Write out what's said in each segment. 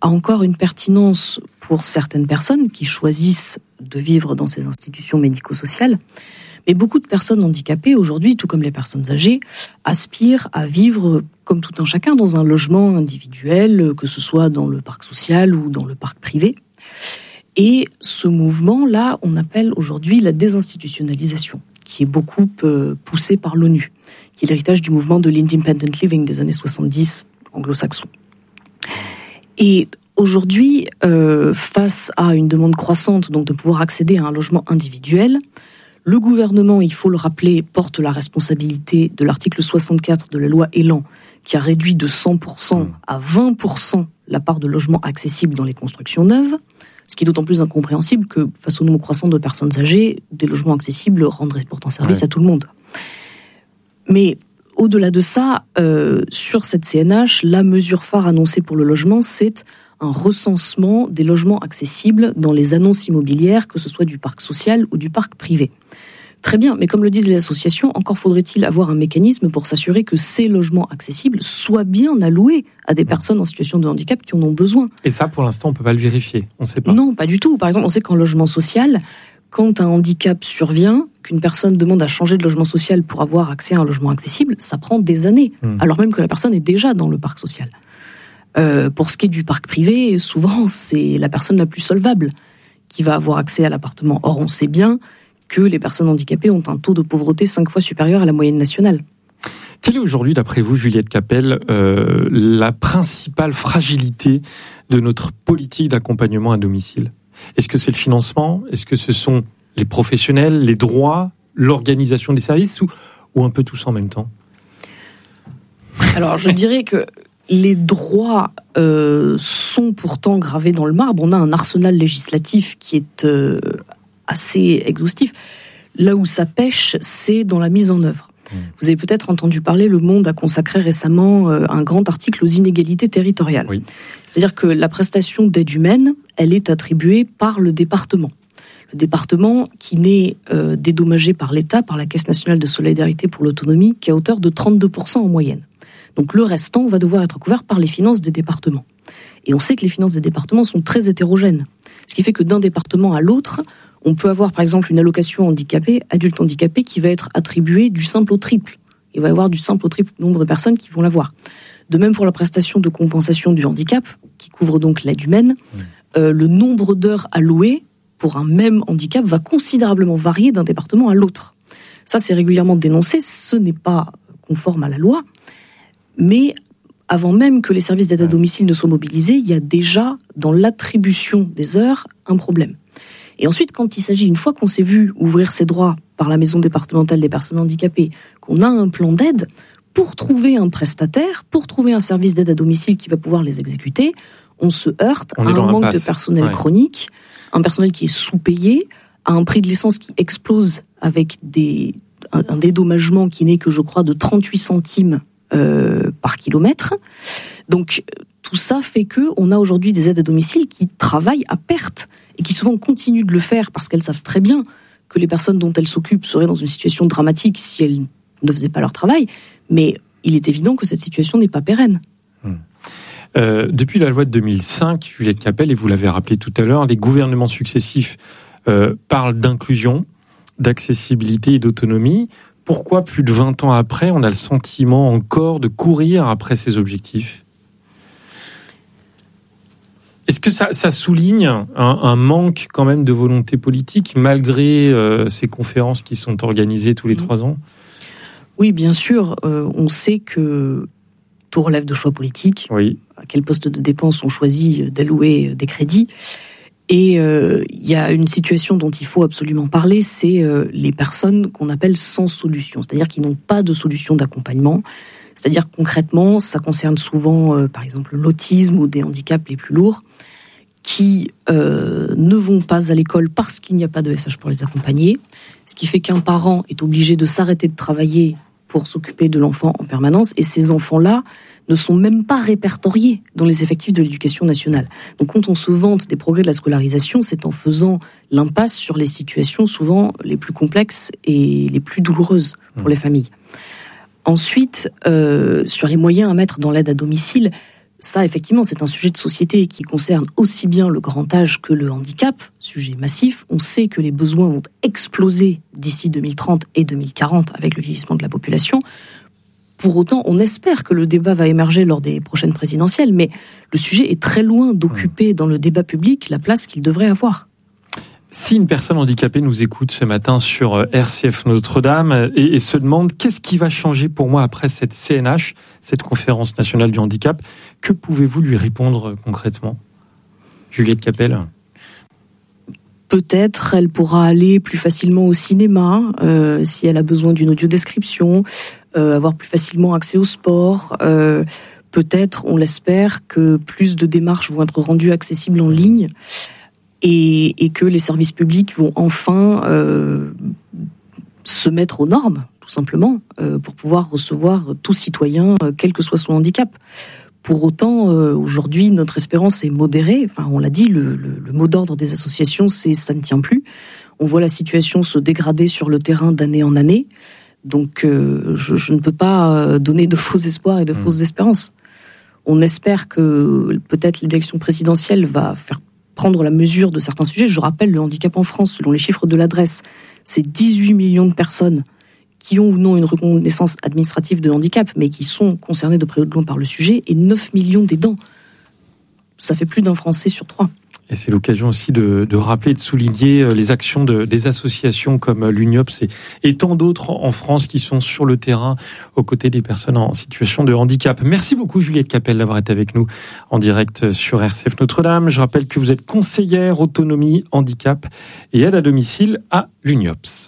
a encore une pertinence pour certaines personnes qui choisissent de vivre dans ces institutions médico-sociales. Mais beaucoup de personnes handicapées, aujourd'hui, tout comme les personnes âgées, aspirent à vivre comme tout un chacun dans un logement individuel, que ce soit dans le parc social ou dans le parc privé. Et ce mouvement-là, on appelle aujourd'hui la désinstitutionnalisation, qui est beaucoup poussé par l'ONU, qui est l'héritage du mouvement de l'independent living des années 70 anglo-saxons. Et aujourd'hui, face à une demande croissante donc de pouvoir accéder à un logement individuel, le gouvernement, il faut le rappeler, porte la responsabilité de l'article 64 de la loi Elan, qui a réduit de 100% à 20% la part de logements accessibles dans les constructions neuves, ce qui est d'autant plus incompréhensible que, face au nombre croissant de personnes âgées, des logements accessibles rendraient pourtant service à tout le monde. Mais au-delà de ça, sur cette CNH, la mesure phare annoncée pour le logement, c'est un recensement des logements accessibles dans les annonces immobilières, que ce soit du parc social ou du parc privé. Très bien, mais comme le disent les associations, encore faudrait-il avoir un mécanisme pour s'assurer que ces logements accessibles soient bien alloués à des personnes en situation de handicap qui en ont besoin. Et ça, pour l'instant, on ne peut pas le vérifier, on ne sait pas. Non, pas du tout. Par exemple, on sait qu'en logement social, quand un handicap survient, qu'une personne demande à changer de logement social pour avoir accès à un logement accessible, ça prend des années, alors même que la personne est déjà dans le parc social. Pour ce qui est du parc privé, souvent, c'est la personne la plus solvable qui va avoir accès à l'appartement. Or, on sait bien que les personnes handicapées ont un taux de pauvreté 5 fois supérieur à la moyenne nationale. Quelle est aujourd'hui, d'après vous, Juliette Capelle, la principale fragilité de notre politique d'accompagnement à domicile ? Est-ce que c'est le financement ? Est-ce que ce sont les professionnels, les droits, l'organisation des services ou un peu tous en même temps ? Alors, je dirais que les droits sont pourtant gravés dans le marbre. On a un arsenal législatif qui est assez exhaustif. Là où ça pêche, c'est dans la mise en œuvre. Vous avez peut-être entendu parler, Le Monde a consacré récemment un grand article aux inégalités territoriales. Oui. C'est-à-dire que la prestation d'aide humaine, elle est attribuée par le département. Le département qui n'est dédommagé par l'État, par la Caisse nationale de solidarité pour l'autonomie, qui est à hauteur de 32% en moyenne. Donc le restant va devoir être couvert par les finances des départements. Et on sait que les finances des départements sont très hétérogènes. Ce qui fait que d'un département à l'autre, on peut avoir par exemple une allocation handicapé, adulte handicapé, qui va être attribuée du simple au triple. Il va y avoir du simple au triple nombre de personnes qui vont l'avoir. De même pour la prestation de compensation du handicap, qui couvre donc l'aide humaine, le nombre d'heures allouées pour un même handicap va considérablement varier d'un département à l'autre. Ça, c'est régulièrement dénoncé, ce n'est pas conforme à la loi, mais avant même que les services d'aide à domicile ne soient mobilisés, il y a déjà, dans l'attribution des heures, un problème. Et ensuite, quand il s'agit, une fois qu'on s'est vu ouvrir ses droits par la maison départementale des personnes handicapées, qu'on a un plan d'aide, pour trouver un prestataire, pour trouver un service d'aide à domicile qui va pouvoir les exécuter, on se heurte à un manque de personnel chronique, un personnel qui est sous-payé, à un prix de l'essence qui explose avec un dédommagement qui n'est que, je crois, de 38 centimes par kilomètre. Donc, tout ça fait qu'on a aujourd'hui des aides à domicile qui travaillent à perte et qui souvent continuent de le faire parce qu'elles savent très bien que les personnes dont elles s'occupent seraient dans une situation dramatique si elles ne faisaient pas leur travail. Mais il est évident que cette situation n'est pas pérenne. Depuis la loi de 2005, Juliette Capelle, et vous l'avez rappelé tout à l'heure, les gouvernements successifs parlent d'inclusion, d'accessibilité et d'autonomie. Pourquoi, plus de 20 ans après, on a le sentiment encore de courir après ces objectifs ? Est-ce que ça souligne un manque quand même de volonté politique, malgré ces conférences qui sont organisées tous les 3 ans ? Oui, bien sûr. On sait que tout relève de choix politiques. Oui. À quel poste de dépenses on choisit d'allouer des crédits. Et il y a une situation dont il faut absolument parler, c'est les personnes qu'on appelle sans solution, c'est-à-dire qui n'ont pas de solution d'accompagnement. C'est-à-dire concrètement, ça concerne souvent, par exemple, l'autisme ou des handicaps les plus lourds, qui ne vont pas à l'école parce qu'il n'y a pas de SH pour les accompagner, ce qui fait qu'un parent est obligé de s'arrêter de travailler pour s'occuper de l'enfant en permanence, et ces enfants-là ne sont même pas répertoriés dans les effectifs de l'éducation nationale. Donc quand on se vante des progrès de la scolarisation, c'est en faisant l'impasse sur les situations souvent les plus complexes et les plus douloureuses pour les familles. Ensuite, sur les moyens à mettre dans l'aide à domicile, Ça, effectivement, c'est un sujet de société qui concerne aussi bien le grand âge que le handicap, sujet massif. On sait que les besoins vont exploser d'ici 2030 et 2040 avec le vieillissement de la population. Pour autant, on espère que le débat va émerger lors des prochaines présidentielles, mais le sujet est très loin d'occuper dans le débat public la place qu'il devrait avoir. Si une personne handicapée nous écoute ce matin sur RCF Notre-Dame et se demande qu'est-ce qui va changer pour moi après cette CNH, cette conférence nationale du handicap, que pouvez-vous lui répondre concrètement, Juliette Capel ? Peut-être elle pourra aller plus facilement au cinéma si elle a besoin d'une audiodescription, avoir plus facilement accès au sport. Peut-être, on l'espère, que plus de démarches vont être rendues accessibles en ligne. Et que les services publics vont enfin se mettre aux normes, tout simplement, pour pouvoir recevoir tout citoyen, quel que soit son handicap. Pour autant, aujourd'hui, notre espérance est modérée. Enfin, on l'a dit, le mot d'ordre des associations, c'est « ça ne tient plus ». On voit la situation se dégrader sur le terrain d'année en année. Donc, je ne peux pas donner de faux espoirs et de fausses espérances. On espère que peut-être l'élection présidentielle va faire prendre la mesure de certains sujets. Je rappelle, le handicap en France, selon les chiffres de l'adresse, c'est 18 millions de personnes qui ont ou non une reconnaissance administrative de handicap, mais qui sont concernées de près ou de loin par le sujet, et 9 millions d'aidants. Ça fait plus d'un Français sur 3. Et c'est l'occasion aussi de rappeler, de souligner les actions des associations comme l'UNIOPS et tant d'autres en France qui sont sur le terrain aux côtés des personnes en situation de handicap. Merci beaucoup Juliette Capel d'avoir été avec nous en direct sur RCF Notre-Dame. Je rappelle que vous êtes conseillère autonomie, handicap et aide à domicile à l'UNIOPS.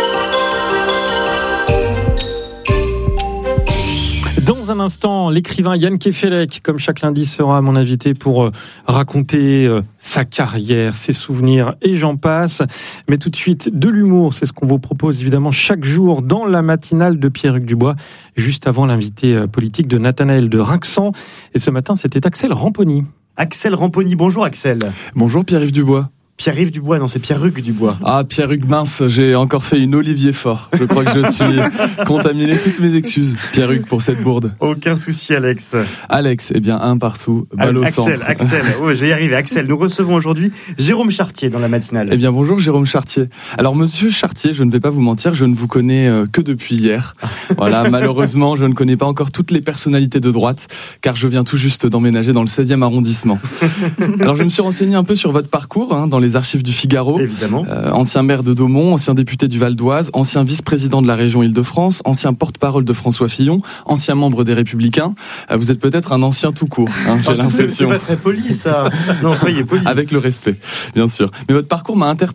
Dans un instant, l'écrivain Yann Kefelec, comme chaque lundi, sera mon invité pour raconter sa carrière, ses souvenirs et j'en passe. Mais tout de suite, de l'humour, c'est ce qu'on vous propose évidemment chaque jour dans la matinale de Pierre-Hugues Dubois, juste avant l'invité politique de Nathanaël de Rinxan. Et ce matin, c'était Axel Ramponi. Axel Ramponi, bonjour Axel. Bonjour Pierre-Yves Dubois. Pierre-Yves Dubois, non c'est Pierre-Hugues Dubois. Ah Pierre-Hugues, mince, j'ai encore fait une Olivier Faure. Je crois que je suis contaminé, toutes mes excuses Pierre-Hugues pour cette bourde. Aucun souci Alex. Alex, eh bien un partout, balle au centre. Axel, oh, je vais y arriver. Axel, nous recevons aujourd'hui Jérôme Chartier dans la matinale. Eh bien bonjour Jérôme Chartier. Alors monsieur Chartier, je ne vais pas vous mentir, je ne vous connais que depuis hier. Voilà, malheureusement je ne connais pas encore toutes les personnalités de droite, car je viens tout juste d'emménager dans le 16e arrondissement. Alors je me suis renseigné un peu sur votre parcours dans les archives du Figaro. Évidemment. Ancien maire de Daumont, ancien député du Val d'Oise, ancien vice-président de la région Île-de-France, ancien porte-parole de François Fillon, ancien membre des Républicains. Vous êtes peut-être un ancien tout court, j'ai l'impression. C'est pas très poli ça. Non, soyez poli. Avec le respect, bien sûr. Mais votre parcours m'a interpellé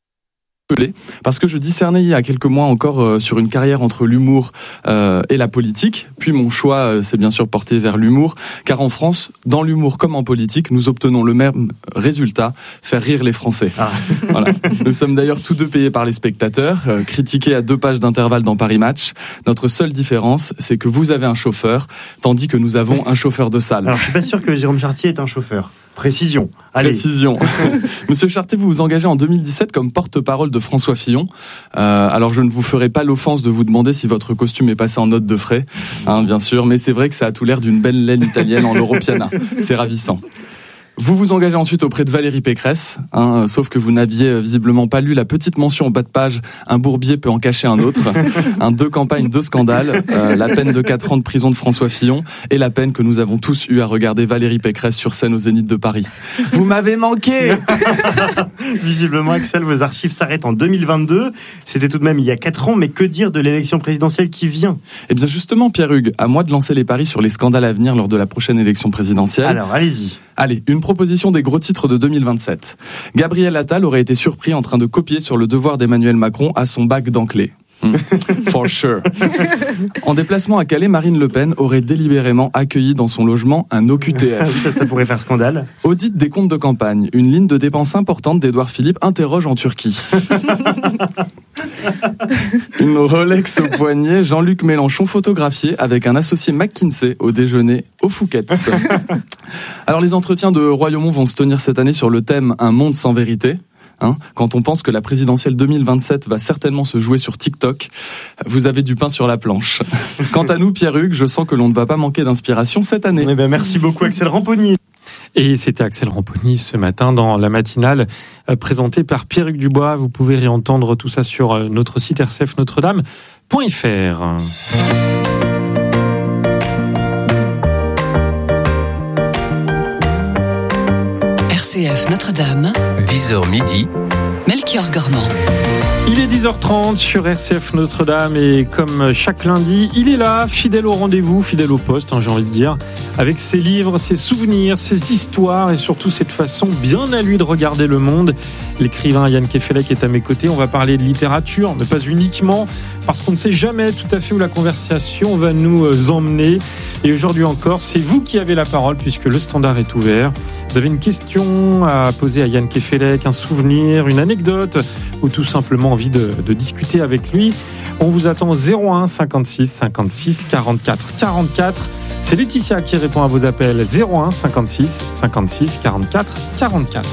parce que je discernais il y a quelques mois encore sur une carrière entre l'humour et la politique. Puis mon choix s'est bien sûr porté vers l'humour, car en France, dans l'humour comme en politique, nous obtenons le même résultat, faire rire les Français. Ah. Voilà. Nous sommes d'ailleurs tous deux payés par les spectateurs, critiqués à 2 pages d'intervalle dans Paris Match. Notre seule différence, c'est que vous avez un chauffeur, tandis que nous avons un chauffeur de salle. Alors je suis pas sûr que Jérôme Chartier est un chauffeur. Précision. Allez. Précision. Monsieur Chartier, vous vous engagez en 2017 comme porte-parole de François Fillon. Alors je ne vous ferai pas l'offense de vous demander si votre costume est passé en note de frais, bien sûr, mais c'est vrai que ça a tout l'air d'une belle laine italienne en Europiana. C'est ravissant. Vous vous engagez ensuite auprès de Valérie Pécresse, sauf que vous n'aviez visiblement pas lu la petite mention au bas de page « Un bourbier peut en cacher un autre ». 2 campagnes, 2 scandales, la peine de 4 ans de prison de François Fillon et la peine que nous avons tous eu à regarder Valérie Pécresse sur scène au Zénith de Paris. Vous m'avez manqué. Visiblement, Axel, vos archives s'arrêtent en 2022. C'était tout de même il y a 4 ans, mais que dire de l'élection présidentielle qui vient ? Eh bien justement, Pierre-Hugues, à moi de lancer les paris sur les scandales à venir lors de la prochaine élection présidentielle. Alors, allez-y. Allez, une proposition des gros titres de 2027. Gabriel Attal aurait été surpris en train de copier sur le devoir d'Emmanuel Macron à son bac d'anglais. For sure. En déplacement à Calais, Marine Le Pen aurait délibérément accueilli dans son logement un OQTF. Ça pourrait faire scandale. Audit des comptes de campagne. Une ligne de dépenses importante d'Édouard Philippe interroge en Turquie. Une Rolex au poignet, Jean-Luc Mélenchon photographié avec un associé McKinsey au déjeuner au Fouquet's. Alors les entretiens de Royaumont vont se tenir cette année sur le thème « Un monde sans vérité ». Quand on pense que la présidentielle 2027 va certainement se jouer sur TikTok, vous avez du pain sur la planche. Quant à nous, Pierre-Hugues, je sens que l'on ne va pas manquer d'inspiration cette année. Eh ben, merci beaucoup, Axel Ramponi. Et c'était Axel Ramponi ce matin dans la matinale présentée par Pierre-Hugues Dubois. Vous pouvez réentendre tout ça sur notre site rcfnotredame.fr. RCF Notre-Dame, 10h midi, Melchior Gormand. Il est 10h30 sur RCF Notre-Dame et comme chaque lundi, il est là, fidèle au rendez-vous, fidèle au poste, j'ai envie de dire, avec ses livres, ses souvenirs, ses histoires et surtout cette façon bien à lui de regarder le monde. L'écrivain Yann Kefelec est à mes côtés. On va parler de littérature, mais pas uniquement, parce qu'on ne sait jamais tout à fait où la conversation va nous emmener. Et aujourd'hui encore, c'est vous qui avez la parole puisque le standard est ouvert. Vous avez une question à poser à Yann Kefelec, un souvenir, une anecdote ou tout simplement envie de discuter avec lui. On vous attend au 01 56 56 44 44. C'est Laetitia qui répond à vos appels. 01 56 56 44 44.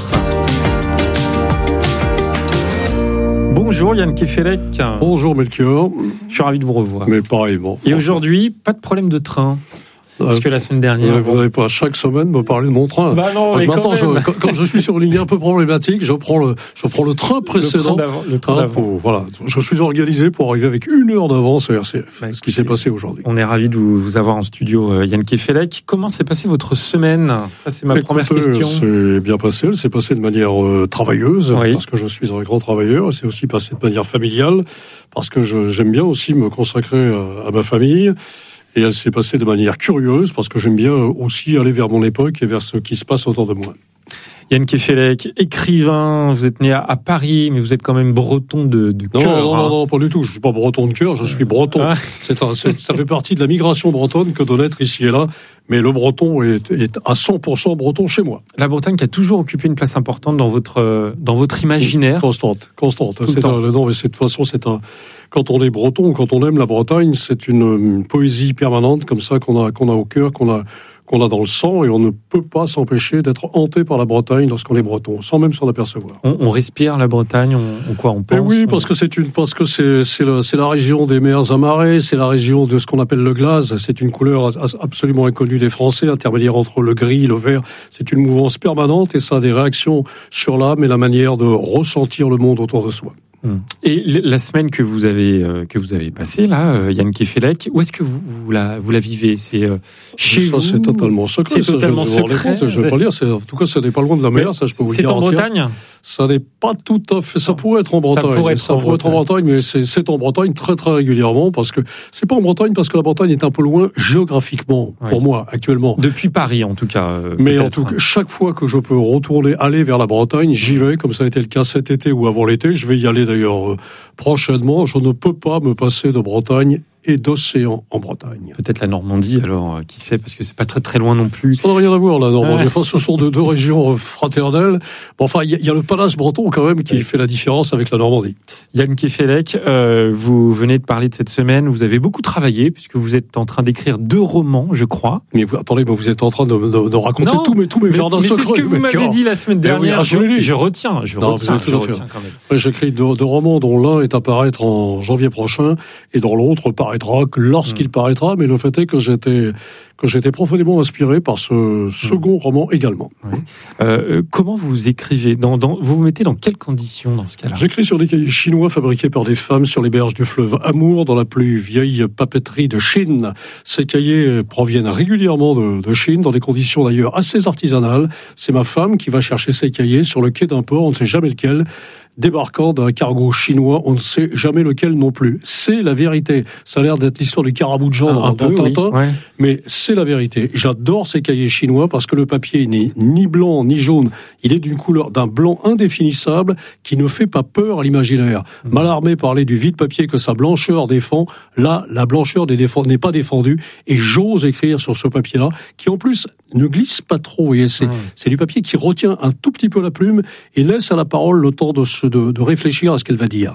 Bonjour Yann Kefelec. Bonjour Melchior. Je suis ravi de vous revoir. Mais pareillement. Et aujourd'hui, pas de problème de train. Parce que la semaine dernière... Vous n'allez pas chaque semaine me parler de mon train. Bah non, mais maintenant, quand je suis sur une ligne un peu problématique, je prends le train précédent. Le train d'avant. Voilà, je suis organisé pour arriver avec 1 heure d'avance à RCF. Ce qui s'est passé aujourd'hui. On est ravis de vous avoir en studio, Yann Kefelec. Comment s'est passée votre semaine ? Ça, c'est ma première question. C'est bien passé. Elle s'est passée de manière travailleuse, oui. Parce que je suis un grand travailleur. Elle s'est aussi passée de manière familiale, parce que j'aime bien aussi me consacrer à ma famille. Et elle s'est passée de manière curieuse, parce que j'aime bien aussi aller vers mon époque et vers ce qui se passe autour de moi. Yann Kefelec, écrivain, vous êtes né à Paris, mais vous êtes quand même breton de cœur. Non, pas du tout. Je suis pas breton de cœur, je suis breton. Ah. Ça fait partie de la migration bretonne que de naître ici et là. Mais le breton est à 100% breton chez moi. La Bretagne qui a toujours occupé une place importante dans votre imaginaire. Constante. De toute façon, quand on est breton, quand on aime la Bretagne, c'est une poésie permanente comme ça qu'on a au cœur, qu'on a dans le sang, et on ne peut pas s'empêcher d'être hanté par la Bretagne lorsqu'on est breton, sans même s'en apercevoir. On respire la Bretagne, on pense. Oui, parce que c'est la région des mers amarrées, c'est la région de ce qu'on appelle le glace. C'est une couleur absolument inconnue des Français, intermédiaire entre le gris, le vert. C'est une mouvance permanente et ça a des réactions sur l'âme et la manière de ressentir le monde autour de soi. Et la semaine que vous avez passée là, Yann Kefelec, où est-ce que vous la vivez ? C'est chez vous ? C'est totalement secret. C'est totalement secret. Je vais pas dire. En tout cas, ça n'est pas loin de la mer. Ça, je peux vous le garantir. C'est en Bretagne ? Ça n'est pas tout à fait. Ça pourrait être en Bretagne. Ça pourrait être en Bretagne, mais c'est en Bretagne très très régulièrement, parce que c'est pas en Bretagne, parce que la Bretagne est un peu loin géographiquement pour moi actuellement. Depuis Paris, en tout cas. Mais en tout cas, chaque fois que je peux aller vers la Bretagne, j'y vais, comme ça a été le cas cet été ou avant l'été. Je vais y aller d'ailleurs prochainement. Je ne peux pas me passer de Bretagne et d'océan en Bretagne. Peut-être la Normandie, alors, qui sait, parce que c'est pas très très loin non plus. Ça n'a rien à voir, la Normandie. Enfin, ce sont deux régions fraternelles. Bon, enfin, il y a le palace breton, quand même, qui fait la différence avec la Normandie. Yann Kefelec, vous venez de parler de cette semaine. Vous avez beaucoup travaillé, puisque vous êtes en train d'écrire 2 romans, je crois. Mais attendez, vous êtes en train de raconter tous mes jardins secrets. Mais c'est ce que vous m'avez dit la semaine dernière. Je retiens quand même. J'écris 2 romans, dont l'un est à paraître en janvier prochain, et dont l'autre paraîtra lorsqu'il paraîtra, mais le fait est que j'étais profondément inspiré par ce second roman également. Oui. Comment vous écrivez vous vous mettez dans quelles conditions dans ce cas-là ? J'écris sur des cahiers chinois fabriqués par des femmes sur les berges du fleuve Amour, dans la plus vieille papeterie de Chine. Ces cahiers proviennent régulièrement de Chine, dans des conditions d'ailleurs assez artisanales. C'est ma femme qui va chercher ces cahiers sur le quai d'un port, on ne sait jamais lequel, débarquant d'un cargo chinois, on ne sait jamais lequel non plus. C'est la vérité. Ça a l'air d'être l'histoire du carabou de Jean dans Tintin, oui. Mais c'est la vérité. J'adore ces cahiers chinois parce que le papier n'est ni blanc ni jaune. Il est d'une couleur, d'un blanc indéfinissable qui ne fait pas peur à l'imaginaire. Mallarmé parlait du vide papier que sa blancheur défend. Là, la blancheur n'est pas défendue. Et j'ose écrire sur ce papier-là, qui en plus ne glisse pas trop. Vous voyez, c'est du papier qui retient un tout petit peu la plume et laisse à la parole le temps de réfléchir à ce qu'elle va dire.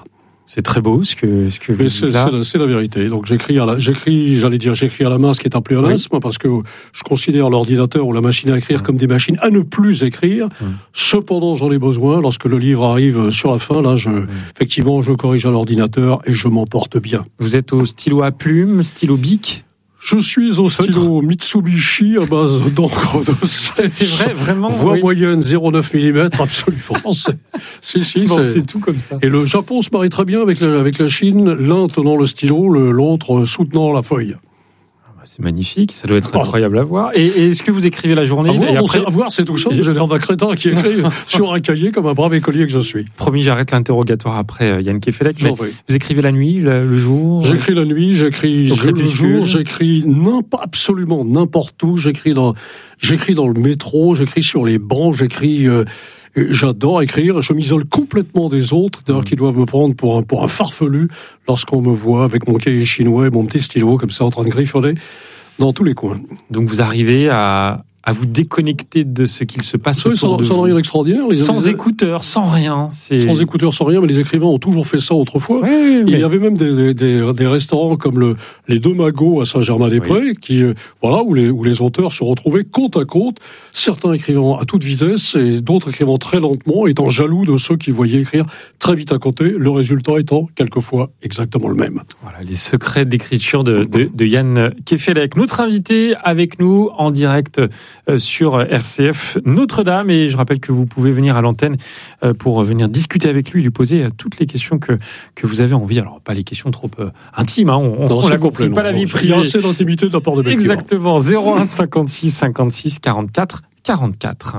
C'est très beau ce que vous Mais dites là. c'est la vérité. Donc j'écris à la main, ce qui est un pléonasme, parce que je considère l'ordinateur ou la machine à écrire comme des machines à ne plus écrire. Cependant, j'en ai besoin. Lorsque le livre arrive sur la fin, là, effectivement, je corrige à l'ordinateur et je m'en porte bien. Vous êtes au stylo à plume, stylo bic? Je suis au stylo Mitsubishi à base d'encre de sèche. C'est vrai, vraiment. Voix moyenne 0,9 mm, absolument. C'est tout comme ça. Et le Japon se marie très bien avec la Chine, l'un tenant le stylo, l'autre soutenant la feuille. C'est magnifique, ça doit être incroyable à voir. Et est-ce que vous écrivez la journée? À voir, c'est tout ça. J'ai l'air d'un crétin qui écrit sur un cahier comme un brave écolier que je suis. Promis, j'arrête l'interrogatoire après, Yann Kefelec. Vous écrivez la nuit, le jour? J'écris la nuit, j'écris le jour, j'écris absolument n'importe où. J'écris dans le métro, j'écris sur les bancs, j'adore écrire. Je m'isole complètement des autres, d'ailleurs, qui doivent me prendre pour un farfelu lorsqu'on me voit avec mon cahier chinois et mon petit stylo comme ça en train de griffonner dans tous les coins. Donc vous arrivez à vous déconnecter de ce qu'il se passe autour de vous. Sans rien d'extraordinaire. Sans écouteurs, sans rien. Sans écouteurs, sans rien, mais les écrivains ont toujours fait ça autrefois. Oui, Il y avait même des restaurants comme les Deux Magots à Saint-Germain-des-Prés, où les auteurs se retrouvaient côte à côte, certains écrivant à toute vitesse et d'autres écrivant très lentement, étant jaloux de ceux qui voyaient écrire très vite à côté, le résultat étant quelquefois exactement le même. Voilà, les secrets d'écriture de Yann Kefelec. Notre invité avec nous en direct sur RCF Notre-Dame, et je rappelle que vous pouvez venir à l'antenne pour venir discuter avec lui, lui poser toutes les questions que vous avez envie. Alors pas les questions trop intimes, on l'a compris, pas la vie privée. Il y a assez d'intimité de la part de Melchior. Exactement, 01 56 56 44 44.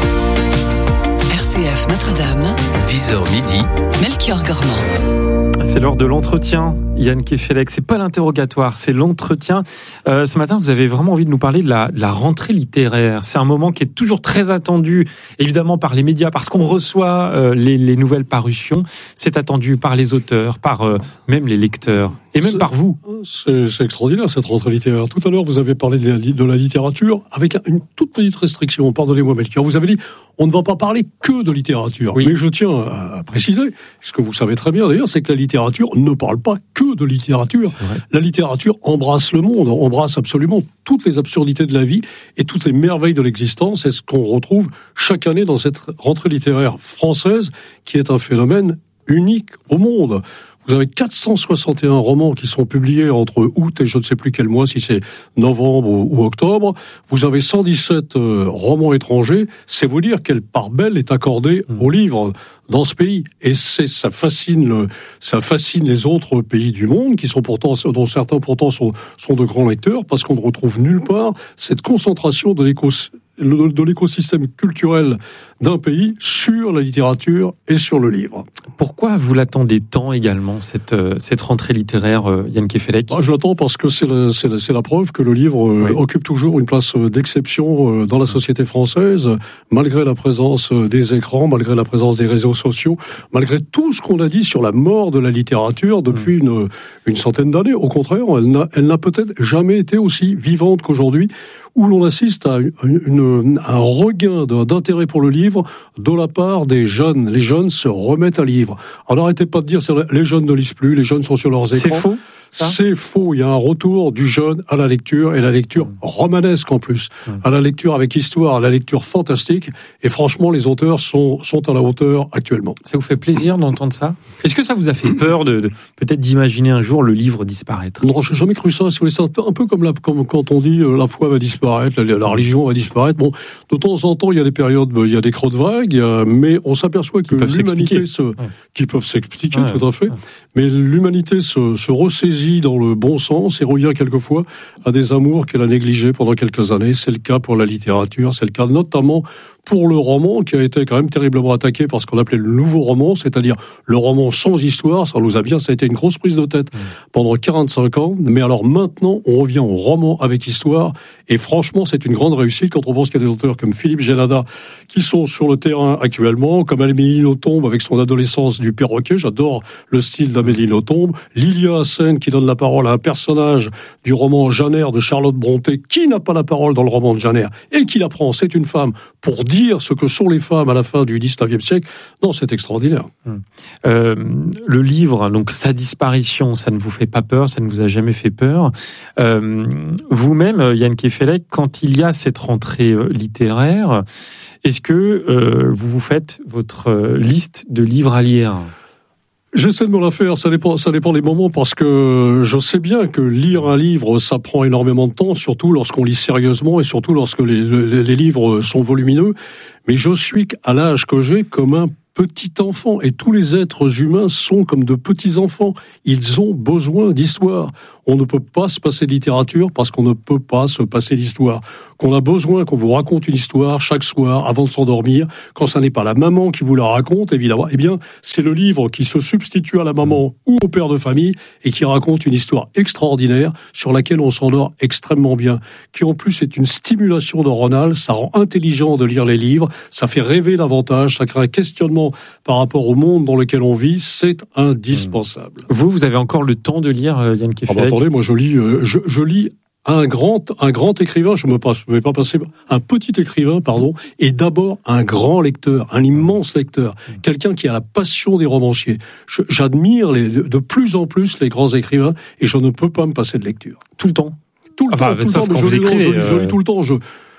RCF Notre-Dame, 10h midi, Melchior Gormand. C'est l'heure de l'entretien, Yann Kefelec. C'est pas l'interrogatoire, c'est l'entretien. Ce matin, vous avez vraiment envie de nous parler de la rentrée littéraire. C'est un moment qui est toujours très attendu, évidemment par les médias, parce qu'on reçoit les nouvelles parutions. C'est attendu par les auteurs, par même les lecteurs, et même par vous. C'est extraordinaire cette rentrée littéraire. Tout à l'heure, vous avez parlé de la littérature avec une toute petite restriction. Pardonnez-moi, Melchior. Vous avez dit on ne va pas parler que de littérature. Oui. Mais je tiens à préciser, ce que vous savez très bien d'ailleurs, c'est que la littérature ne parle pas que de littérature. La littérature embrasse le monde, embrasse absolument toutes les absurdités de la vie et toutes les merveilles de l'existence. C'est ce qu'on retrouve chaque année dans cette rentrée littéraire française, qui est un phénomène unique au monde. Vous avez 461 romans qui sont publiés entre août et je ne sais plus quel mois, si c'est novembre ou octobre. Vous avez 117 romans étrangers. C'est vous dire quelle part belle est accordée aux livres dans ce pays. Et ça fascine les autres pays du monde, dont certains pourtant sont de grands lecteurs, parce qu'on ne retrouve nulle part cette concentration de l'écosystème culturel d'un pays sur la littérature et sur le livre. Pourquoi vous l'attendez tant également, cette rentrée littéraire, Yann Kefelec? Je l'attends parce que c'est la preuve que le livre occupe toujours une place d'exception dans la société française, malgré la présence des écrans, malgré la présence des réseaux sociaux, malgré tout ce qu'on a dit sur la mort de la littérature depuis une centaine d'années. Au contraire, elle n'a peut-être jamais été aussi vivante qu'aujourd'hui, où l'on assiste à un regain d'intérêt pour le livre de la part des jeunes. Les jeunes se remettent à lire. Alors n'arrêtez pas de dire les jeunes ne lisent plus, les jeunes sont sur leurs écrans. C'est faux. C'est faux. Il y a un retour du jeune à la lecture, et la lecture romanesque en plus, à la lecture avec histoire, à la lecture fantastique. Et franchement, les auteurs sont à la hauteur actuellement. Ça vous fait plaisir d'entendre ça? Est-ce que ça vous a fait peur peut-être d'imaginer un jour le livre disparaître? Non, j'ai jamais cru ça. C'est un peu comme quand on dit la foi va disparaître, la religion va disparaître. Bon, de temps en temps, il y a des périodes, il y a des creux de vague, mais on s'aperçoit que l'humanité qui peuvent s'expliquer, tout à fait. Mais l'humanité se ressaisit dans le bon sens et revient quelquefois à des amours qu'elle a négligés pendant quelques années. C'est le cas pour la littérature, c'est le cas notamment pour le roman, qui a été quand même terriblement attaqué par ce qu'on appelait le nouveau roman, c'est-à-dire le roman sans histoire. Ça a été une grosse prise de tête pendant 45 ans. Mais alors maintenant, on revient au roman avec histoire. Et franchement, c'est une grande réussite quand on pense qu'il y a des auteurs comme Philippe Génada qui sont sur le terrain actuellement, comme Amélie Nothomb avec son Adolescence du perroquet. J'adore le style d'Amélie Nothomb. Lilia Hassen qui donne la parole à un personnage du roman Jeanne de Charlotte Brontë, qui n'a pas la parole dans le roman de Jeanne et qui la prend. C'est une femme pour dire dire ce que sont les femmes à la fin du XIXe siècle, non, c'est extraordinaire. Le livre, donc sa disparition, ça ne vous fait pas peur, ça ne vous a jamais fait peur. Vous-même, Yann Kefelec, quand il y a cette rentrée littéraire, est-ce que vous vous faites votre liste de livres à lire ? J'essaie de me la faire, ça dépend des moments, parce que je sais bien que lire un livre, ça prend énormément de temps, surtout lorsqu'on lit sérieusement et surtout lorsque les livres sont volumineux. Mais je suis, à l'âge que j'ai, comme un petit enfant. Et tous les êtres humains sont comme de petits enfants. Ils ont besoin d'histoire. On ne peut pas se passer de littérature parce qu'on ne peut pas se passer d'histoire. Qu'on a besoin qu'on vous raconte une histoire chaque soir avant de s'endormir. Quand ça n'est pas la maman qui vous la raconte, évidemment, eh bien, c'est le livre qui se substitue à la maman ou au père de famille et qui raconte une histoire extraordinaire sur laquelle on s'endort extrêmement bien. Qui en plus est une stimulation neuronale. Ça rend intelligent de lire les livres. Ça fait rêver davantage. Ça crée un questionnement par rapport au monde dans lequel on vit. C'est indispensable. Vous avez encore le temps de lire, Yann Kefelec ? Attendez, moi je lis un grand écrivain, je ne vais pas passer un petit écrivain, et d'abord un grand lecteur, un immense lecteur, quelqu'un qui a la passion des romanciers. J'admire de plus en plus les grands écrivains et je ne peux pas me passer de lecture. Tout le temps. Tout le temps, je lis tout le temps.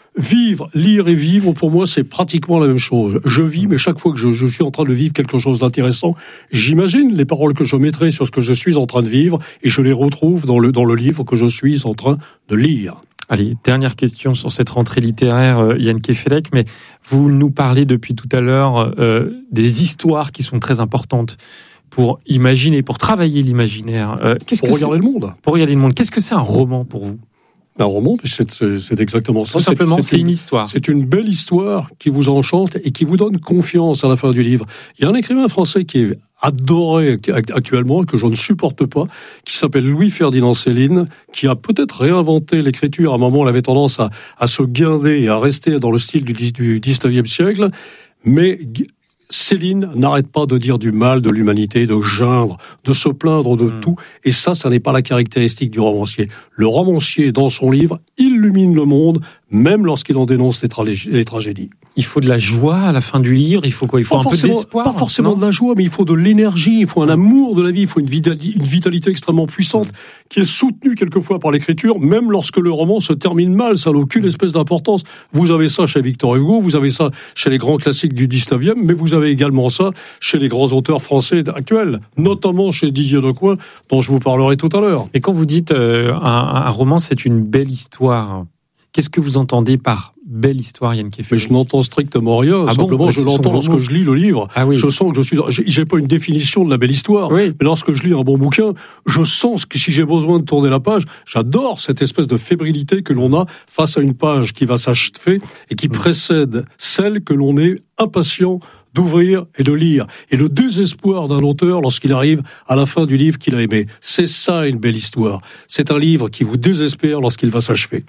Lire et vivre, pour moi, c'est pratiquement la même chose. Je vis, mais chaque fois que je suis en train de vivre quelque chose d'intéressant, j'imagine les paroles que je mettrai sur ce que je suis en train de vivre et je les retrouve dans le livre que je suis en train de lire. Allez, dernière question sur cette rentrée littéraire, Yann Kefelec, mais vous nous parlez depuis tout à l'heure des histoires qui sont très importantes pour imaginer, pour travailler l'imaginaire. Pour regarder le monde. Pour regarder le monde. Qu'est-ce que c'est un roman pour vous ? Un roman, c'est exactement ça. Tout simplement, c'est une histoire. C'est une belle histoire qui vous enchante et qui vous donne confiance à la fin du livre. Il y a un écrivain français qui est adoré actuellement, que je ne supporte pas, qui s'appelle Louis-Ferdinand Céline, qui a peut-être réinventé l'écriture. À un moment, elle avait tendance à se guinder et à rester dans le style du 19e siècle, mais Céline n'arrête pas de dire du mal de l'humanité, de geindre, de se plaindre de tout. Et ça n'est pas la caractéristique du romancier. Le romancier, dans son livre, illumine le monde, même lorsqu'il en dénonce les tragédies. Il faut de la joie à la fin du livre, il faut quoi ? Il faut un peu d'espoir. Pas forcément de la joie, mais il faut de l'énergie, il faut un amour de la vie, il faut une vitalité extrêmement puissante qui est soutenue quelquefois par l'écriture, même lorsque le roman se termine mal, ça n'a aucune espèce d'importance. Vous avez ça chez Victor Hugo, vous avez ça chez les grands classiques du 19e, mais vous avez également ça chez les grands auteurs français actuels, notamment chez Didier Decoing, dont je vous parlerai tout à l'heure. Et quand vous dites un roman, c'est une belle histoire, qu'est-ce que vous entendez par belle histoire, Yann Kefelec ? Mais je n'entends strictement rien. Simplement, je l'entends lorsque je lis le livre. Ah oui. Je sens que j'ai pas une définition de la belle histoire. Oui. Mais lorsque je lis un bon bouquin, je sens que si j'ai besoin de tourner la page, j'adore cette espèce de fébrilité que l'on a face à une page qui va s'achever et qui précède celle que l'on est impatient d'ouvrir et de lire. Et le désespoir d'un auteur lorsqu'il arrive à la fin du livre qu'il a aimé. C'est ça une belle histoire. C'est un livre qui vous désespère lorsqu'il va s'achever.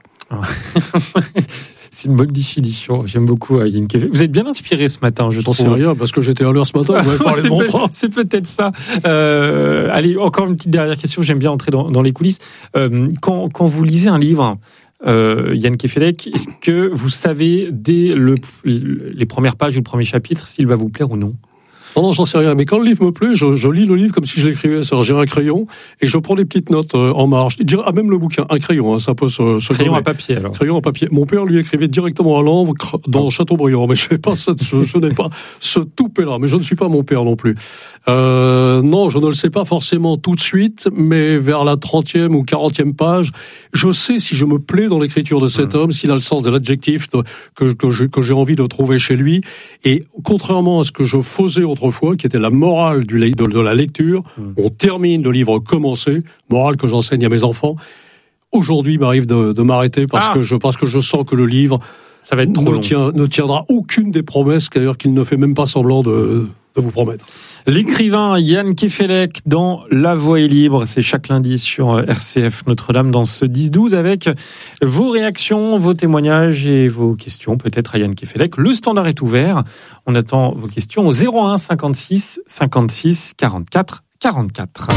C'est une bonne définition. J'aime beaucoup Yann Kefelec. Vous êtes bien inspiré ce matin, je trouve. J'en sais rien, parce que j'étais à l'heure ce matin, vous m'avez parlé de mon train. C'est peut-être ça. Allez, encore une petite dernière question, j'aime bien entrer dans les coulisses. Quand vous lisez un livre, Yann Kefelec, est-ce que vous savez dès les premières pages ou le premier chapitre s'il va vous plaire ou non ? Non, j'en sais rien. Mais quand le livre me plaît, je lis le livre comme si je l'écrivais. C'est-à-dire, j'ai un crayon et je prends des petites notes en marge. Même le bouquin, un crayon, ça peut se crayon à papier, alors. Crayon à papier. Mon père lui écrivait directement à l'encre dans Chateaubriand. Mais je sais pas, ce n'est pas ce toupet-là. Mais je ne suis pas mon père non plus. Non, je ne le sais pas forcément tout de suite, mais vers la 30e ou 40e page, je sais si je me plais dans l'écriture de cet homme, s'il a le sens de l'adjectif que j'ai envie de trouver chez lui. Et contrairement à ce que je faisais autrefois, qui était la morale de la lecture, on termine le livre commencé, morale que j'enseigne à mes enfants. Aujourd'hui, il m'arrive de m'arrêter parce que je sens que le livre ça va être trop long. Ne tiendra aucune des promesses, d'ailleurs qu'il ne fait même pas semblant de vous promettre. L'écrivain Yann Kefelec dans La Voix est libre, c'est chaque lundi sur RCF Notre-Dame dans ce 10-12 avec vos réactions, vos témoignages et vos questions peut-être à Yann Kefelec. Le standard est ouvert, on attend vos questions au 01 56 56 44 44.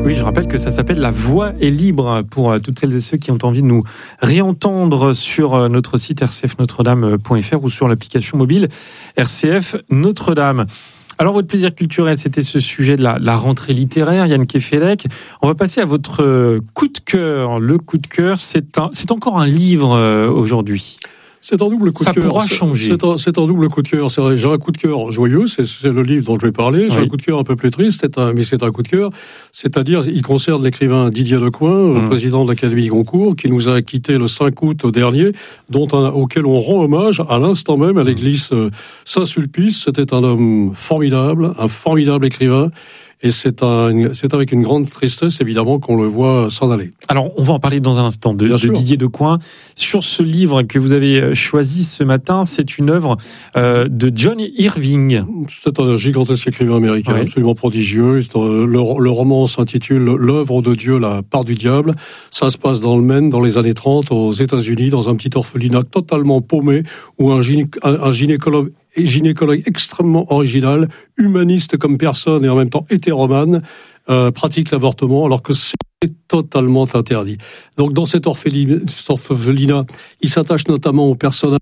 Oui, je rappelle que ça s'appelle La Voix est libre pour toutes celles et ceux qui ont envie de nous réentendre sur notre site rcfnotredame.fr ou sur l'application mobile RCF Notre-Dame. Alors, votre plaisir culturel, c'était ce sujet de la rentrée littéraire, Yann Kefelec. On va passer à votre coup de cœur. Le coup de cœur, c'est encore un livre aujourd'hui. C'est un double coup de cœur. Ça pourra changer. C'est un double coup de cœur. J'ai un coup de cœur joyeux, c'est le livre dont je vais parler. J'ai un coup de cœur un peu plus triste, mais c'est un coup de cœur. C'est-à-dire, il concerne l'écrivain Didier Lecoing, président de l'Académie Goncourt, qui nous a quittés le 5 août dernier, auquel on rend hommage à l'instant même à l'église Saint-Sulpice. C'était un homme formidable, un formidable écrivain. Et c'est avec une grande tristesse, évidemment, qu'on le voit s'en aller. Alors, on va en parler dans un instant de Didier Lecoing. Sur ce livre que vous avez choisi ce matin, c'est une œuvre de John Irving. C'est un gigantesque écrivain américain, absolument prodigieux. Le roman s'intitule « L'œuvre de Dieu, la part du diable ». Ça se passe dans le Maine, dans les années 30, aux États-Unis, dans un petit orphelinat totalement paumé, où un gynécologue extrêmement original, humaniste comme personne et en même temps hétéromane, pratique l'avortement alors que c'est totalement interdit. Donc dans cet orphelinat, il s'attache notamment au personnage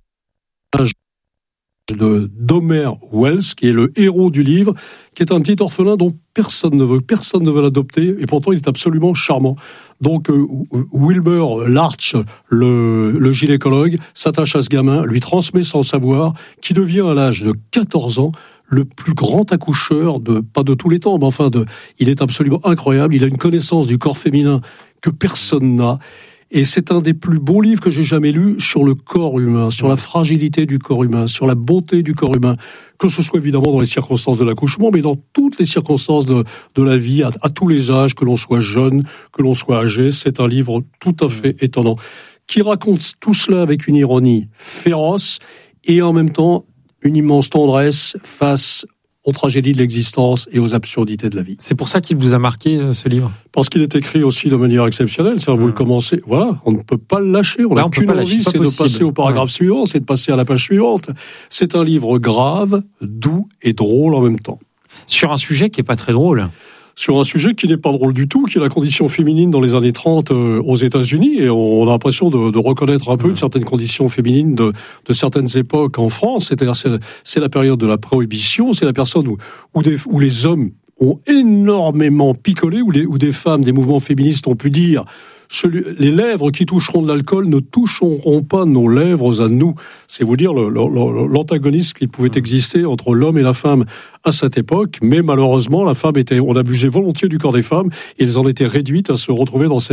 d'Homer Wells, qui est le héros du livre, qui est un petit orphelin dont personne ne veut l'adopter, et pourtant il est absolument charmant. Donc Wilbur Larch, le gynécologue, s'attache à ce gamin, lui transmet son savoir, qui devient à l'âge de 14 ans le plus grand accoucheur pas de tous les temps, mais enfin il est absolument incroyable, il a une connaissance du corps féminin que personne n'a. Et c'est un des plus beaux livres que j'ai jamais lus sur le corps humain, sur la fragilité du corps humain, sur la beauté du corps humain, que ce soit évidemment dans les circonstances de l'accouchement, mais dans toutes les circonstances de la vie, à tous les âges, que l'on soit jeune, que l'on soit âgé. C'est un livre tout à fait étonnant, qui raconte tout cela avec une ironie féroce et en même temps une immense tendresse face aux tragédies de l'existence et aux absurdités de la vie. C'est pour ça qu'il vous a marqué, ce livre ? Parce qu'il est écrit aussi de manière exceptionnelle. C'est-à-dire, vous le commencez, voilà, on ne peut pas le lâcher. On n'a qu'une envie, c'est de passer au paragraphe suivant, c'est de passer à la page suivante. C'est un livre grave, doux et drôle en même temps. Sur un sujet qui n'est pas très drôle. Sur un sujet qui n'est pas drôle du tout, qui est la condition féminine dans les années 30 aux États-Unis, et on a l'impression de reconnaître un peu de certaines conditions féminines de certaines époques en France. C'est-à-dire, c'est la période de la prohibition, c'est la période où les hommes ont énormément picolé, où des femmes, des mouvements féministes ont pu dire les lèvres qui toucheront de l'alcool ne toucheront pas nos lèvres à nous. C'est vous dire l'antagonisme qui pouvait exister entre l'homme et la femme à cette époque, mais malheureusement, on abusait volontiers du corps des femmes et elles en étaient réduites à se retrouver dans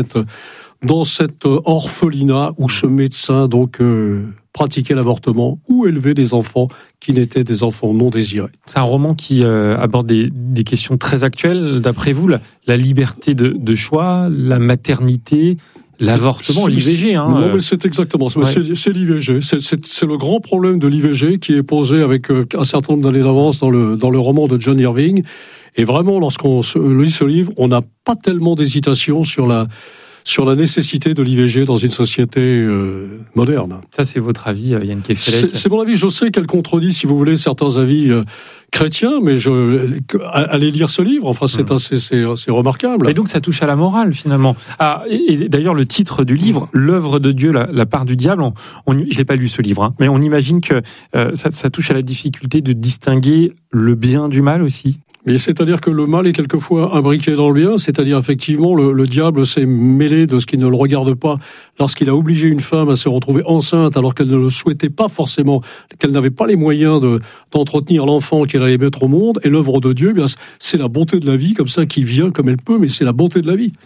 cet orphelinat où ce médecin pratiquait l'avortement ou élevait des enfants qui n'étaient des enfants non désirés. C'est un roman qui aborde des questions très actuelles, d'après vous, la liberté de choix, la maternité, l'avortement, l'IVG. Non, mais c'est exactement ça. Ouais. C'est l'IVG. C'est le grand problème de l'IVG qui est posé avec un certain nombre d'années d'avance dans le roman de John Irving. Et vraiment, lorsqu'on lit ce livre, on n'a pas tellement d'hésitation sur la nécessité de l'IVG dans une société moderne. Ça, c'est votre avis, Yann Kefelec ? C'est mon avis. Je sais qu'elle contredit, si vous voulez, certains avis chrétiens, mais allez lire ce livre. Enfin, c'est remarquable. Et donc, ça touche à la morale, finalement. Ah, et d'ailleurs, le titre du livre, L'œuvre de Dieu, la part du diable, je l'ai pas lu ce livre, mais on imagine que ça touche à la difficulté de distinguer le bien du mal aussi. Mais c'est-à-dire que le mal est quelquefois imbriqué dans le bien, c'est-à-dire effectivement le diable s'est mêlé de ce qui ne le regarde pas lorsqu'il a obligé une femme à se retrouver enceinte alors qu'elle ne le souhaitait pas forcément, qu'elle n'avait pas les moyens d'entretenir l'enfant qu'elle allait mettre au monde. Et l'œuvre de Dieu, bien, c'est la bonté de la vie comme ça qui vient comme elle peut, mais c'est la bonté de la vie.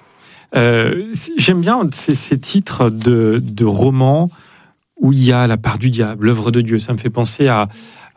J'aime bien ces titres de romans où il y a la part du diable, l'œuvre de Dieu. Ça me fait penser à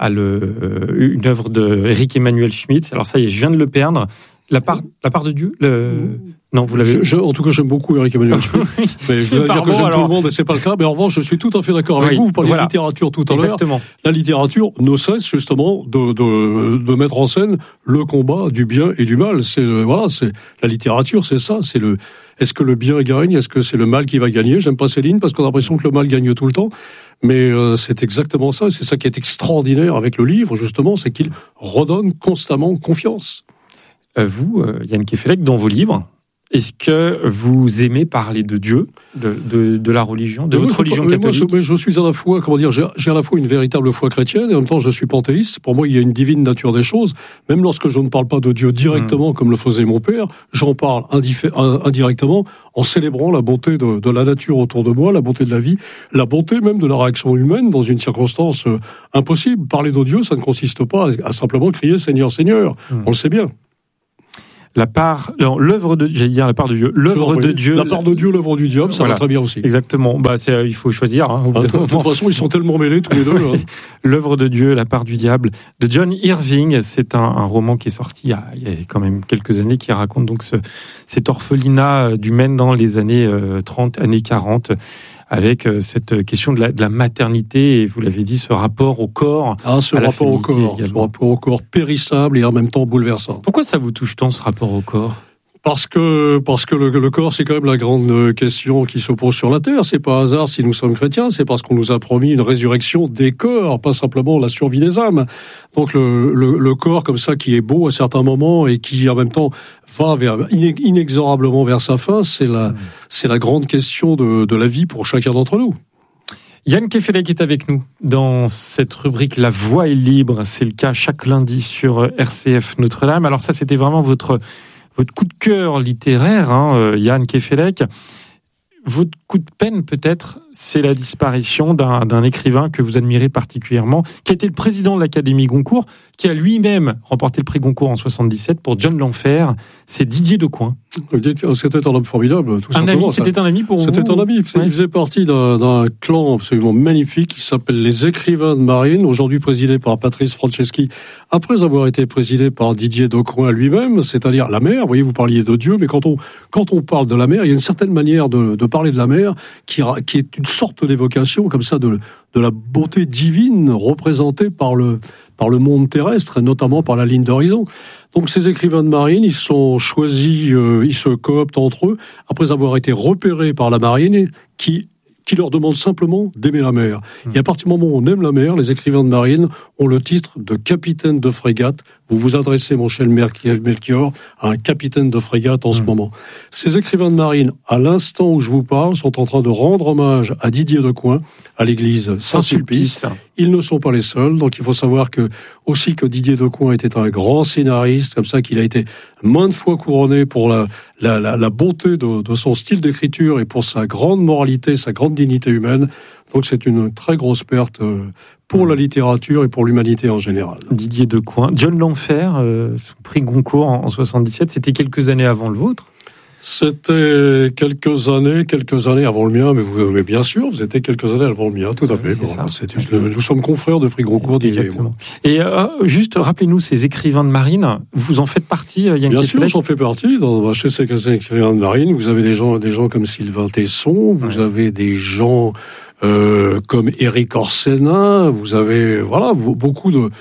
une œuvre de Éric Emmanuel Schmitt. Alors ça y est, je viens de le perdre. La part de Dieu. Non, vous l'avez. En tout cas, j'aime beaucoup Éric Emmanuel Schmitt. Mais je veux dire que j'aime tout le monde, et c'est pas le cas. Mais en revanche, je suis tout à fait d'accord avec vous. Vous parliez de littérature tout à l'heure. Exactement. La littérature ne cesse justement de mettre en scène le combat du bien et du mal. C'est la littérature, c'est ça. Est-ce que le bien gagne ? Est-ce que c'est le mal qui va gagner ? J'aime pas Céline parce qu'on a l'impression que le mal gagne tout le temps. Mais c'est exactement ça. C'est ça qui est extraordinaire avec le livre, justement, c'est qu'il redonne constamment confiance. Vous, Yann Kefelec, dans vos livres, Est-ce que vous aimez parler de Dieu, de la religion, de votre religion catholique? Moi, je suis à la fois, j'ai à la fois une véritable foi chrétienne et en même temps je suis panthéiste. Pour moi, il y a une divine nature des choses. Même lorsque je ne parle pas de Dieu directement, comme le faisait mon père, j'en parle indirectement en célébrant la bonté de la nature autour de moi, la bonté de la vie, la bonté même de la réaction humaine dans une circonstance impossible. Parler de Dieu, ça ne consiste pas à simplement crier Seigneur, Seigneur. On le sait bien. La part de Dieu, l'œuvre de Dieu. La part de Dieu, l'œuvre du diable, ça va très bien aussi. Exactement. Il faut choisir. De toute façon, ils sont tellement mêlés tous les deux. L'œuvre de Dieu, la part du diable, de John Irving. C'est un roman qui est sorti il y a quand même quelques années, qui raconte donc cet orphelinat du Maine dans les années 30, années 40. Avec cette question de la maternité, et vous l'avez dit, ce rapport au corps. Ce rapport au corps périssable et en même temps bouleversant. Pourquoi ça vous touche tant, ce rapport au corps ? Parce que le corps, c'est quand même la grande question qui se pose sur la terre. C'est pas hasard si nous sommes chrétiens, c'est parce qu'on nous a promis une résurrection des corps, pas simplement la survie des âmes. Donc le corps comme ça qui est beau à certains moments et qui en même temps va inexorablement vers sa fin, c'est la grande question de la vie pour chacun d'entre nous. Yann Kefelec est avec nous dans cette rubrique La Voix est libre. C'est le cas chaque lundi sur RCF Notre-Dame. Alors ça, c'était vraiment votre coup de cœur littéraire, Yann Kefelec. Votre coup de peine, peut-être, c'est la disparition d'un écrivain que vous admirez particulièrement, qui a été le président de l'Académie Goncourt, qui a lui-même remporté le prix Goncourt en 77 pour John Lanfert. C'est Didier Decoing. C'était un homme formidable, tout simplement. Un ami, c'était un ami pour vous? C'était un ami. Il faisait partie d'un clan absolument magnifique qui s'appelle les Écrivains de Marine, aujourd'hui présidé par Patrice Franceschi, après avoir été présidé par Didier Decoing lui-même, c'est-à-dire la mer. Vous voyez, vous parliez de Dieu, mais quand on parle de la mer, il y a une certaine manière de parler de la mer qui est une sorte d'évocation comme ça de la beauté divine représentée par le monde terrestre, et notamment par la ligne d'horizon. Donc ces écrivains de marine, ils sont choisis, ils se cooptent entre eux, après avoir été repérés par la marine qui leur demande simplement d'aimer la mer. Et à partir du moment où on aime la mer, les écrivains de marine ont le titre de capitaine de frégate. Vous vous adressez, mon cher Melchior, à un capitaine de frégate en ce moment. Ces écrivains de marine, à l'instant où je vous parle, sont en train de rendre hommage à Didier Decoing, à l'église Saint-Sulpice. Ils ne sont pas les seuls, donc il faut savoir que Didier Decoing était un grand scénariste, comme ça qu'il a été maintes fois couronné pour la beauté de son style d'écriture et pour sa grande moralité, sa grande dignité humaine. Donc c'est une très grosse perte pour la littérature et pour l'humanité en général. Didier Decoing. John Lanfert, son prix Goncourt en 77, c'était quelques années avant le vôtre? C'était quelques années avant le mien, mais bien sûr, vous étiez quelques années avant le mien, tout à fait. Nous sommes confrères de prix Goncourt, Didier et moi. Et juste, rappelez-nous, ces écrivains de marine, vous en faites partie, Yann Bien Kefelec? sûr, j'en fais partie. Chez ces écrivains de marine, vous avez des gens comme Sylvain Tesson, vous avez des gens comme Éric Orsena, vous avez beaucoup de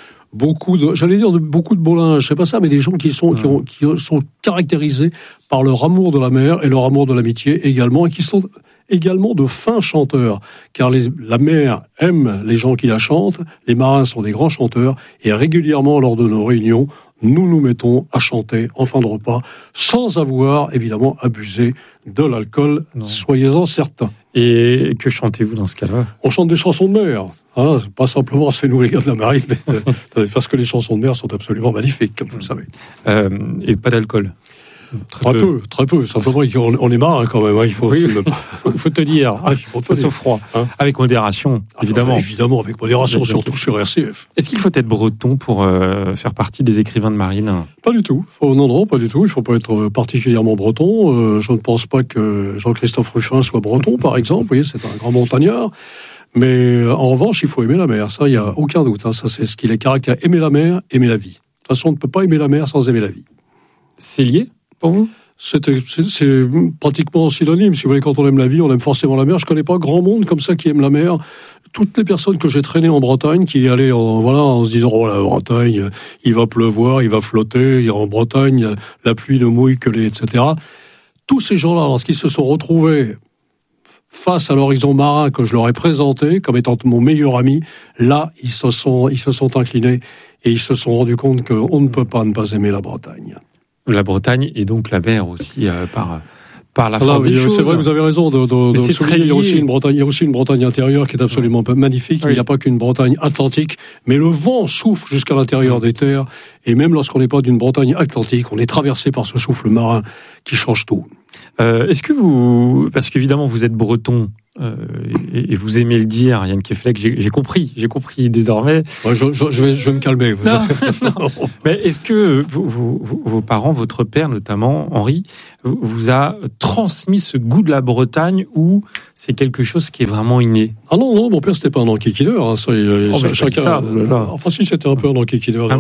beau linge, c'est pas ça, mais des gens qui sont caractérisés par leur amour de la mer et leur amour de l'amitié également, et qui sont également de fins chanteurs, car la mer aime les gens qui la chantent, les marins sont des grands chanteurs, et régulièrement lors de nos réunions, nous mettons à chanter en fin de repas, sans avoir évidemment abusé de l'alcool, soyez-en certains. Et que chantez-vous dans ce cas-là? On chante des chansons de mer, pas simplement c'est nous les gars de la marine, mais parce que les chansons de mer sont absolument magnifiques, comme vous le savez. Et pas d'alcool? Très peu. Simplement, on est marre quand même. Il faut te dire. Face au froid. Avec modération, évidemment. Évidemment, avec modération, surtout sur RCF. Est-ce qu'il faut être breton pour faire partie des écrivains de marine? Pas du tout. Non, pas du tout. Il ne faut pas être particulièrement breton. Je ne pense pas que Jean-Christophe Ruffin soit breton, par exemple. Vous voyez, c'est un grand montagnard. Mais en revanche, il faut aimer la mer. Ça, il n'y a aucun doute. Ça, c'est ce qui les caractère. Aimer la mer, aimer la vie. De toute façon, on ne peut pas aimer la mer sans aimer la vie. C'est lié pour vous? C'est pratiquement synonyme. Si vous voulez, quand on aime la vie, on aime forcément la mer. Je connais pas grand monde comme ça qui aime la mer. Toutes les personnes que j'ai traînées en Bretagne, qui allaient en se disant, la Bretagne, il va pleuvoir, il va flotter, en Bretagne, la pluie ne mouille que etc. Tous ces gens-là, lorsqu'ils se sont retrouvés face à l'horizon marin que je leur ai présenté comme étant mon meilleur ami, là, ils se sont inclinés et ils se sont rendus compte qu'on ne peut pas ne pas aimer la Bretagne. La Bretagne et donc la mer aussi par la force des choses. C'est vrai, vous avez raison de c'est souligner. Il y a aussi une Bretagne intérieure qui est absolument magnifique. Oui. Il n'y a pas qu'une Bretagne atlantique, mais le vent souffle jusqu'à l'intérieur des terres. Et même lorsqu'on n'est pas d'une Bretagne atlantique, on est traversé par ce souffle marin qui change tout. Est-ce que parce qu'évidemment vous êtes breton, et vous aimez le dire, Yann Kefelec, j'ai compris désormais. Ouais, je vais me calmer. Non. Mais est-ce que vos parents, votre père notamment, Henri, vous a transmis ce goût de la Bretagne ou c'est quelque chose qui est vraiment inné? Ah non, mon père c'était pas un enquiquineur. Chacun. Enfin si, c'était un peu un enquiquineur.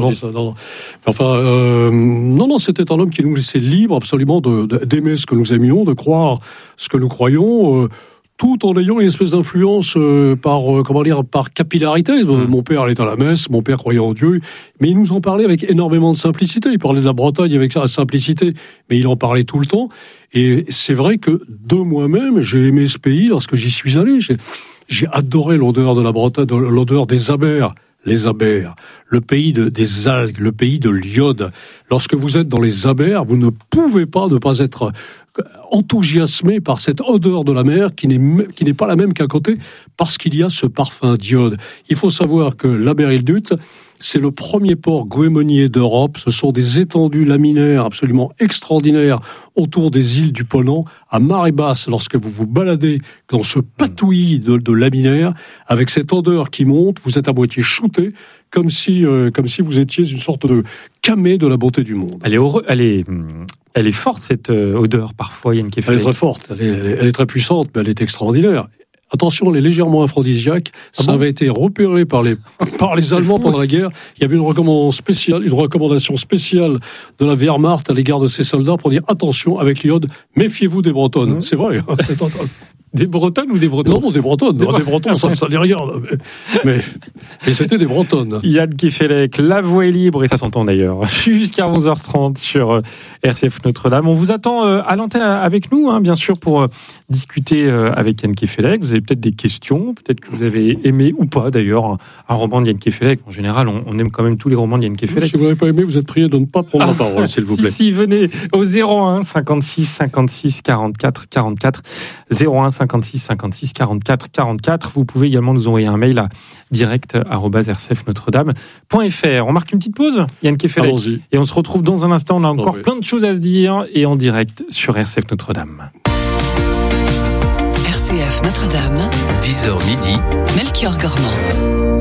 Non, c'était un homme qui nous laissait libre absolument d'aimer ce que nous aimions, de croire ce que nous croyons. Tout en ayant une espèce d'influence par capillarité. Mon père allait à la messe, mon père croyait en Dieu, mais il nous en parlait avec énormément de simplicité. Il parlait de la Bretagne avec sa simplicité, mais il en parlait tout le temps. Et c'est vrai que de moi-même, j'ai aimé ce pays lorsque j'y suis allé. J'ai adoré l'odeur de la Bretagne, l'odeur des abers. Les abers, le pays des algues, le pays de l'iode. Lorsque vous êtes dans les abers, vous ne pouvez pas ne pas être enthousiasmé par cette odeur de la mer qui n'est pas la même qu'à côté, parce qu'il y a ce parfum d'iode. Il faut savoir que l'Aber-Île-Dut, c'est le premier port goémonier d'Europe. Ce sont des étendues laminaires absolument extraordinaires autour des îles du Ponant, à marée basse, lorsque vous vous baladez dans ce patouillis de laminaires, avec cette odeur qui monte, vous êtes à moitié shooté, comme si vous étiez une sorte de camée de la beauté du monde. Elle est forte, cette odeur, parfois, Yann Kefelec. Elle est très forte, elle est très puissante, mais elle est extraordinaire. Attention, elle est légèrement aphrodisiaque. Ça avait été repéré par les Allemands pendant la guerre. Il y avait une recommandation spéciale de la Wehrmacht à l'égard de ces soldats pour dire attention, avec l'iode, méfiez-vous des Bretonnes. C'est vrai. Des Bretonnes ou des Bretons? Non, des Bretonnes. Des Bretons, ça dit rien. Mais c'était des Bretonnes. Yann Kefelec, la voix est libre, et ça s'entend d'ailleurs, jusqu'à 11h30 sur RCF Notre-Dame. On vous attend à l'antenne avec nous, bien sûr, pour discuter avec Yann Kefelec. Vous avez peut-être des questions, peut-être que vous avez aimé ou pas d'ailleurs un roman de Yann Kefelec. En général, on aime quand même tous les romans de Yann Kefelec. Si vous n'avez pas aimé, vous êtes prié de ne pas prendre la parole, s'il vous plaît. Si, venez au 01 56 56 44 44 01 56 56 44 44. Vous pouvez également nous envoyer un mail à direct@rcfnotredame.fr. On marque une petite pause, Yann Kefelec. Allons-y. Et on se retrouve dans un instant. On a encore plein de choses à se dire et en direct sur RCF Notre-Dame. RCF Notre-Dame, 10h midi, Melchior Gormand.